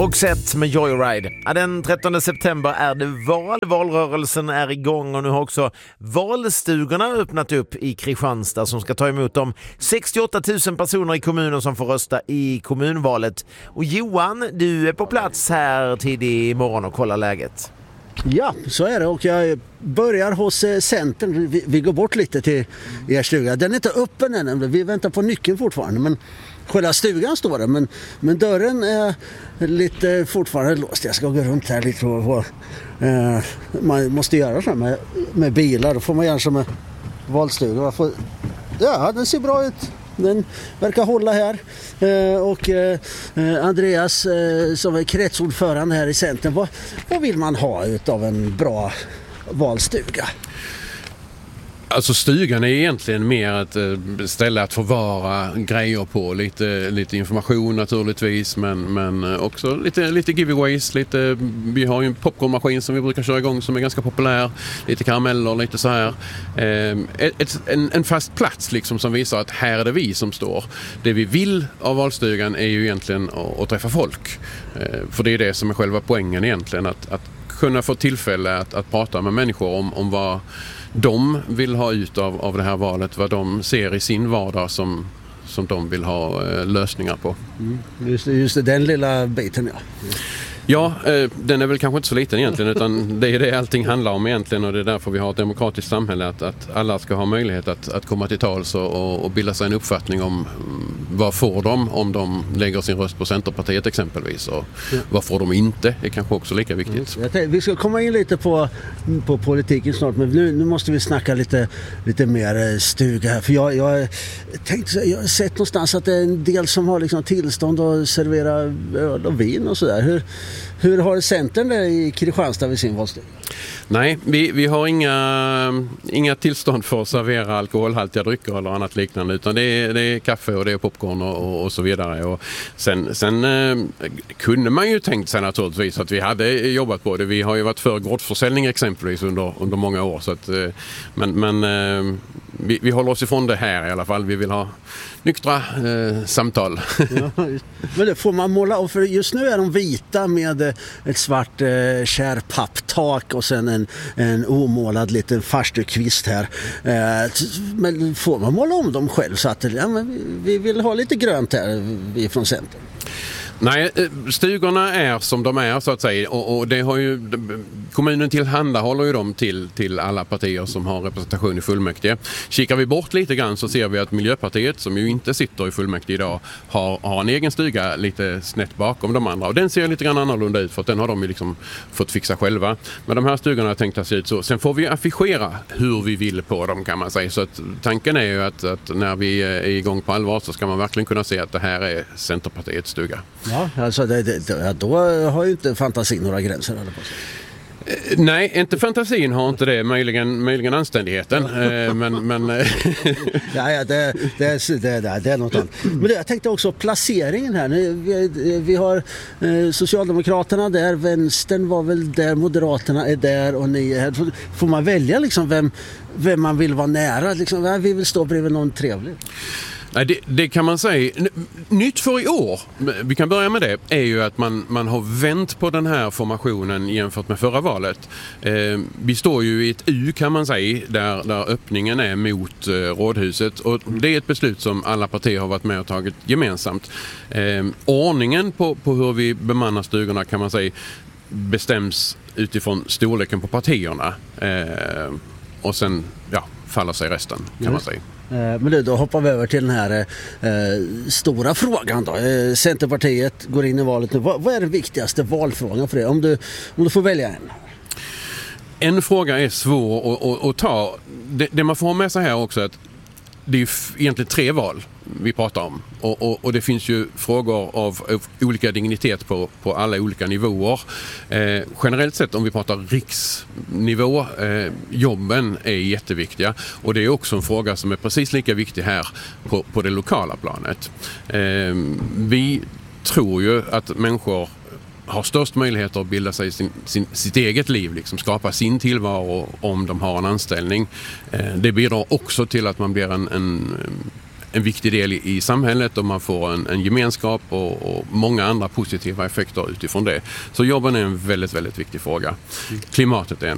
Och sett med Joyride. Den 13 september är det val. Valrörelsen är igång och nu har också valstugorna öppnat upp i Kristianstad som ska ta emot de 68 000 personer i kommunen som får rösta i kommunvalet. Och Johan, du är på plats här tidig morgon och kollar läget. Ja, så är det, och jag börjar hos Centern. Vi går bort lite till er stuga. Den är inte öppen än, vi väntar på nyckeln fortfarande, men själva stugan står där, men dörren är lite fortfarande låst. Jag ska gå runt här lite man måste göra så med bilar, då får man göra så med valstugan. Ja, den ser bra ut. Den verkar hålla här. Och Andreas som är kretsordförande här i Centern, vad vill man ha utav en bra valstuga? Alltså stugan är egentligen mer ett ställe att förvara grejer på. Lite information naturligtvis, men också lite giveaways. Vi har ju en popcornmaskin som vi brukar köra igång som är ganska populär. Lite karameller, lite så här. En fast plats liksom som visar att här är det vi som står. Det vi vill av valstugan är ju egentligen att träffa folk. För det är det som är själva poängen egentligen. Att kunna få tillfälle att prata med människor om vad de vill ha ut av det här valet, vad de ser i sin vardag som de vill ha lösningar på. Just det, den lilla biten, ja. Ja, den är väl kanske inte så liten egentligen, utan det är det allting handlar om egentligen, och det är därför vi har ett demokratiskt samhälle, att alla ska ha möjlighet att komma till tals och bilda sig en uppfattning om vad får de om de lägger sin röst på Centerpartiet exempelvis, och vad får de inte, är kanske också lika viktigt. Vi ska komma in lite på politiken snart, men nu måste vi snacka lite mer stuga här, för jag har sett någonstans att det är en del som har liksom tillstånd att servera öl och vin och sådär. Hur har Centern det i Kristianstad vid sin valstuga? Nej, vi har inga tillstånd för att servera alkoholhaltiga drycker eller annat liknande, utan det är kaffe och det är popcorn och så vidare. Och sen kunde man ju tänkt sig naturligtvis att vi hade jobbat på det. Vi har ju varit för gårdsförsäljning exempelvis under många år, så att, men vi håller oss ifrån det här i alla fall. Vi vill ha nyktra samtal. Ja, men det får man måla, och för just nu är de vita med ett svart kärpapptak och sen en omålad liten farstukvist här. Men får man måla om dem själv så att vi vill ha lite grönt här, vi från Centern? Nej, stugorna är som de är så att säga, och det har ju kommunen tillhandahåller ju dem till alla partier som har representation i fullmäktige. Kikar vi bort lite grann så ser vi att Miljöpartiet, som ju inte sitter i fullmäktige idag, har en egen stuga lite snett bakom de andra, och den ser lite grann annorlunda ut för att den har de ju liksom fått fixa själva. Men de här stugorna har tänkt att se ut så. Sen får vi affischera hur vi vill på dem, kan man säga, så att tanken är ju att när vi är igång på allvar så ska man verkligen kunna se att det här är Centerpartiets stuga. Ja, alltså då har ju inte fantasin några gränser, eller på sig. Nej, inte fantasin har inte det, möjligen anständigheten, men ja, det är något annat. Men jag tänkte också placeringen här. Vi har Socialdemokraterna där, Vänstern var väl där, Moderaterna är där och ni är här. Får man välja liksom vem man vill vara nära? Liksom, vi vill stå bredvid någon trevlig. Nej, det kan man säga. Nytt för i år, vi kan börja med det, är ju att man har vänt på den här formationen jämfört med förra valet. Vi står ju i ett U, kan man säga, där öppningen är mot rådhuset, och det är ett beslut som alla partier har varit med och tagit gemensamt. Ordningen på hur vi bemannar stugorna, kan man säga, bestäms utifrån storleken på partierna, och sen faller sig resten, kan man säga. Men då hoppar vi över till den här stora frågan då. Centerpartiet går in i valet nu. Vad är den viktigaste valfrågan för det? Om du får välja en. En fråga är svår att ta. Det man får ha med sig här också är att det är egentligen 3 val vi pratar om. Och det finns ju frågor av olika dignitet på alla olika nivåer. Generellt sett, om vi pratar riksnivå, jobben är jätteviktiga. Och det är också en fråga som är precis lika viktig här på det lokala planet. Vi tror ju att människor har störst möjligheter att bilda sig sitt eget liv, liksom skapa sin tillvaro om de har en anställning. Det bidrar också till att man blir en viktig del i samhället och man får en gemenskap och många andra positiva effekter utifrån det. Så jobben är en väldigt, väldigt viktig fråga. Klimatet är en